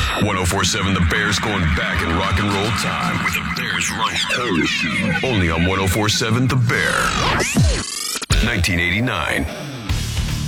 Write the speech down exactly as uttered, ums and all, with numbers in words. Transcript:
ten forty-seven The Bear's going back in rock and roll time with the Bears Run Hell Machine. Only on ten forty-seven The Bear. nineteen eighty-nine.